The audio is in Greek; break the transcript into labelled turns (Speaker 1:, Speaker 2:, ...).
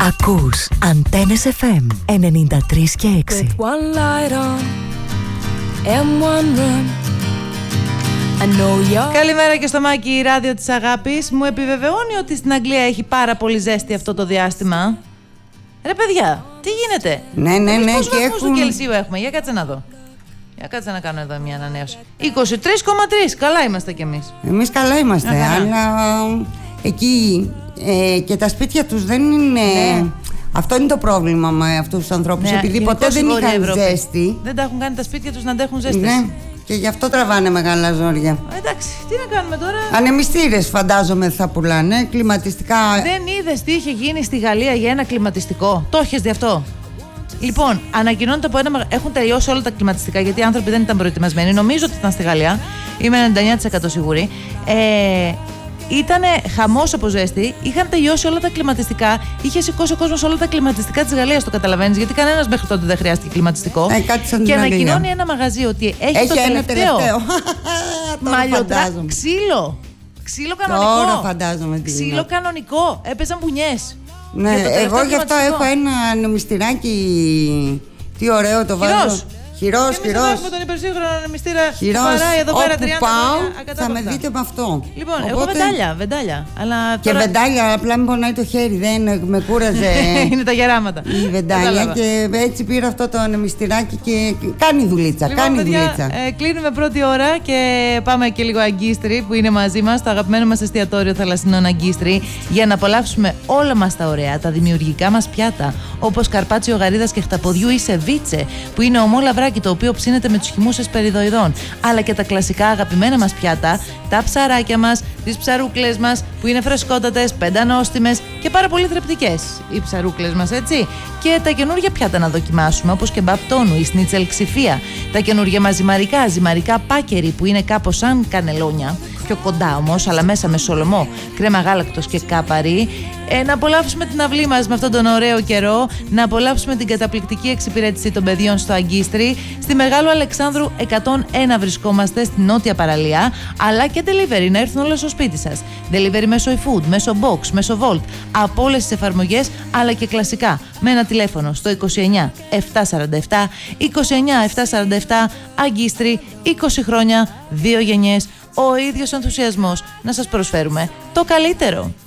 Speaker 1: Ακούς Αντένες FM 93 και 6.
Speaker 2: With one light on and one room. I know you're...
Speaker 3: Καλημέρα και στο Μάκη, ράδιο της αγάπης. Μου επιβεβαιώνει ότι στην Αγγλία έχει πάρα πολύ ζέστη αυτό το διάστημα. Ρε παιδιά, τι γίνεται?
Speaker 4: Ναι.
Speaker 3: Πόσους
Speaker 4: Και
Speaker 3: βαθμούς του Κελσίου έχουμε? Για κάτσε να δω. Για κάτσε να κάνω εδώ μια ανανέωση. 23,3. Καλά είμαστε κι εμείς.
Speaker 4: Εμείς καλά είμαστε, αλλά εκεί και τα σπίτια τους δεν είναι...
Speaker 3: Ναι.
Speaker 4: Αυτό είναι το πρόβλημα με αυτούς τους ανθρώπους,
Speaker 3: Ναι,
Speaker 4: επειδή ποτέ δεν είχαν ζέστη.
Speaker 3: Δεν τα έχουν κάνει τα σπίτια τους να αντέχουν ζέστες.
Speaker 4: Ναι, και γι' αυτό τραβάνε μεγάλα ζόρια.
Speaker 3: Εντάξει, τι να κάνουμε τώρα?
Speaker 4: Ανεμιστήρες φαντάζομαι θα πουλάνε, κλιματιστικά.
Speaker 3: Δεν είδες τι είχε γίνει στη Γαλλία για ένα κλιματιστικό? Το έχεις δει αυτό? Λοιπόν, ανακοινώνεται από ένα. Έχουν τελειώσει όλα τα κλιματιστικά γιατί οι άνθρωποι δεν ήταν προετοιμασμένοι. Νομίζω ότι ήταν στη Γαλλία. Είμαι 99% σίγουρη. Ήταν χαμός από ζέστη. Είχαν τελειώσει όλα τα κλιματιστικά. Είχε σηκώσει ο κόσμος όλα τα κλιματιστικά της Γαλλίας. Το καταλαβαίνεις? Γιατί κανένας μέχρι τότε δεν χρειάστηκε κλιματιστικό.
Speaker 4: Κάτι σαν
Speaker 3: και
Speaker 4: την
Speaker 3: ανακοινώνει ένα μαγαζί ότι έχει το
Speaker 4: ένα τελευταίο.
Speaker 3: μαλλιοτρά... Ξύλο. Ξύλο κανονικό.
Speaker 4: Τώρα φαντάζομαι τι
Speaker 3: Ξύλο
Speaker 4: είναι.
Speaker 3: κανονικό. Έπαιζαν μπουνιές.
Speaker 4: Ναι, εγώ γι' αυτό έχω ένα ανεμιστηράκι. Τι ωραίο το βάζω. Χειρός.
Speaker 3: Εμείς εδώ έχουμε τον υπερσύγχρονο ανεμιστήρα.
Speaker 4: Χειρός.
Speaker 3: Παράει εδώ πέρα 30
Speaker 4: Όπου πάω
Speaker 3: χρόνια,
Speaker 4: θα με δείτε με αυτό.
Speaker 3: Λοιπόν,
Speaker 4: οπότε...
Speaker 3: εγώ βεντάλια. Αλλά
Speaker 4: και
Speaker 3: τώρα...
Speaker 4: βεντάλια, απλά μην πονάει το χέρι, δεν με κούραζε.
Speaker 3: Είναι τα γεράματα.
Speaker 4: Η βεντάλια και έτσι πήρα αυτό το ανεμιστηράκι και κάνει δουλίτσα.
Speaker 3: Λοιπόν, παιδιά, κλείνουμε πρώτη ώρα και πάμε και λίγο Αγκίστρι που είναι μαζί μας, το αγαπημένο μας εστιατόριο θαλασσινών Αγκίστρι, για να απολαύσουμε όλα μας τα ωραία, τα δημιουργικά μας πιάτα, όπως καρπάτσιο γαρίδας και χταποδιού ή σεβίτσε, που είναι ομό λαβράκι το οποίο ψήνεται με τους χυμούς εσπεριδοειδών, αλλά και τα κλασικά αγαπημένα μας πιάτα, τα ψαράκια μας, τις ψαρούκλες μας που είναι φρεσκότατες, πεντανόστιμες και πάρα πολύ θρεπτικές οι ψαρούκλες μας, έτσι. Και τα καινούργια πιάτα να δοκιμάσουμε, όπως και μπαπ τόνου ή σνίτσελ ξυφία, τα καινούργια μας ζυμαρικά πάκερι που είναι κάπως σαν κανελόνια, πιο κοντά όμως, αλλά μέσα με σολομό, κρέμα γάλακτος και κάπαρι. Να απολαύσουμε την αυλή μας με αυτόν τον ωραίο καιρό, να απολαύσουμε την καταπληκτική εξυπηρέτηση των παιδιών στο Αγκίστρι. Στη Μεγάλου Αλεξάνδρου 101 βρισκόμαστε, στη νότια παραλία, αλλά και delivery, να έρθουν όλα στο σπίτι σας. Delivery μέσω eFood, μέσω Box, μέσω Volt, από όλες τις εφαρμογές, αλλά και κλασικά, με ένα τηλέφωνο στο 29 747 29 747. Αγκίστρι, 20 χρόνια, 2 γενιές, ο ίδιος ενθουσιασμός να σας προσφέρουμε το καλύτερο.